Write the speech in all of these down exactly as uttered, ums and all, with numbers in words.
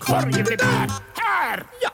korgen är där. Här! Ja.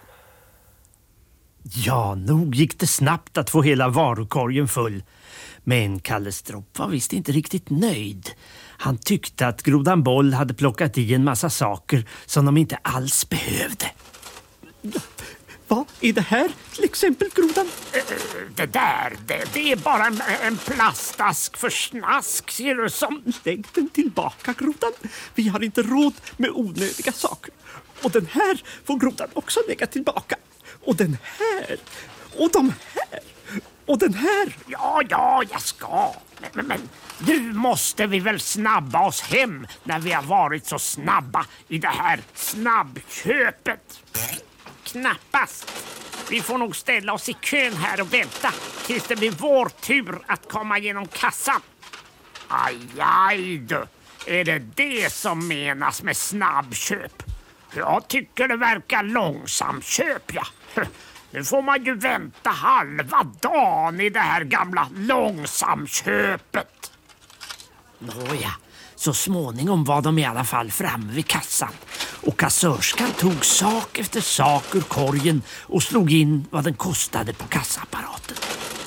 Ja, nog gick det snabbt att få hela varukorgen full. Men Kalle Stropp var visst inte riktigt nöjd. Han tyckte att Grodan Boll hade plockat i en massa saker som de inte alls behövde. Ja. Vad är det här till exempel, Grodan? Det där, det, det är bara en, en plastask för snask, ser du som... Lägg den tillbaka, Grodan. Vi har inte råd med onödiga saker. Och den här får Grodan också lägga tillbaka. Och den här. Och de här. Och den här. Ja, ja, jag ska. Men, men, men nu måste vi väl snabba oss hem när vi har varit så snabba i det här snabbköpet. Knappast. Vi får nog ställa oss i kön här och vänta tills det blir vår tur att komma genom kassan. Aj, aj du. Är det det som menas med snabbköp? Jag tycker det verkar långsamköp, ja. Nu får man ju vänta halva dagen i det här gamla långsamköpet. Nåja, så småningom var de i alla fall framme vid kassan. Och kassörskan tog sak efter sak ur korgen och slog in vad den kostade på kassaapparaten.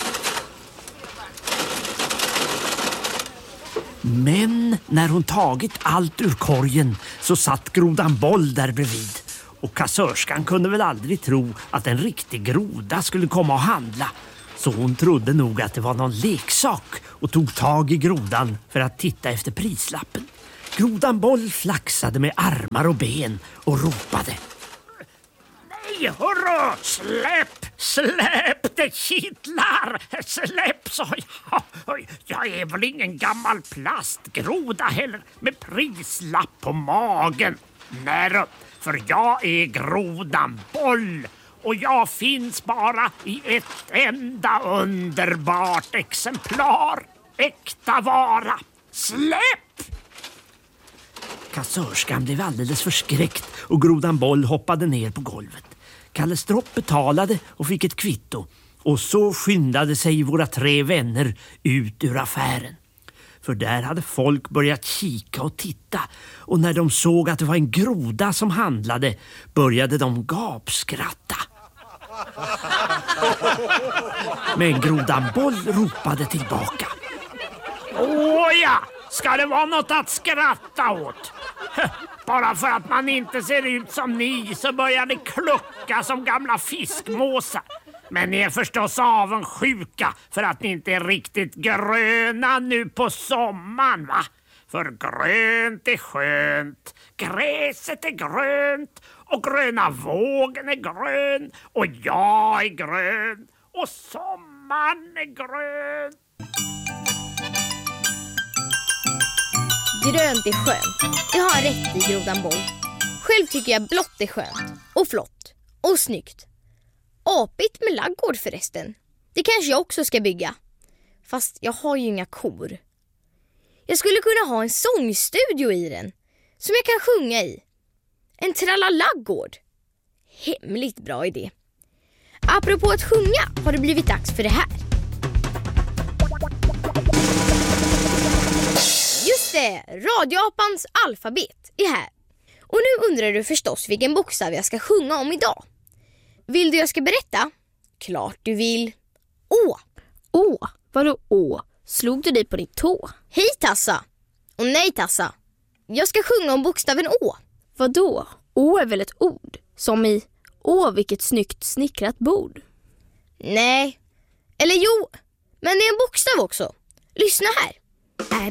Men när hon tagit allt ur korgen så satt Grodan Boll där bredvid. Och kassörskan kunde väl aldrig tro att en riktig groda skulle komma och handla. Så hon trodde nog att det var någon leksak och tog tag i grodan för att titta efter prislappen. Grodan Boll flaxade med armar och ben och ropade. Nej, hurra! Släpp! Släpp! Det kittlar! Släpp, sa jag. Jag är väl ingen gammal plastgroda heller med prislapp på magen. Nej, för jag är Grodan Boll. Och jag finns bara i ett enda underbart exemplar. Äkta vara. Släpp! Kassörskan blev alldeles förskräckt och Grodan Boll hoppade ner på golvet. Kalle Stropp betalade och fick ett kvitto. Och så skyndade sig våra tre vänner ut ur affären. För där hade folk börjat kika och titta. Och när de såg att det var en groda som handlade började de gapskratta. Men Grodan Boll ropade tillbaka. Åh ja, ska det vara något att skratta åt? Bara för att man inte ser ut som ni så börjar det klucka som gamla fiskmåsar. Men ni är förstås avundsjuka för att ni inte är riktigt gröna nu på sommaren, va? För grönt är skönt, gräset är grönt och gröna vågen är grön och jag är grön och sommaren är grön. Grönt är skönt. Det har rätt i Grodan Boll. Själv tycker jag blått är skönt och flott och snyggt. Apigt med laggård förresten. Det kanske jag också ska bygga. Fast jag har ju inga kor. Jag skulle kunna ha en sångstudio i den som jag kan sjunga i. En trallalaggård. Hemligt bra idé. Apropå att sjunga har det blivit dags för det här. Just det, radioapans alfabet är här. Och nu undrar du förstås vilken bokstav jag ska sjunga om idag. Vill du jag ska berätta? Klart du vill. Å. Å? Vadå å? Slog du dig på din tå? Hej Tassa. Och nej Tassa. Jag ska sjunga om bokstaven Å. Vadå? Å är väl ett ord? Som i åh vilket snyggt snickrat bord. Nej. Eller jo. Men det är en bokstav också. Lyssna här. Är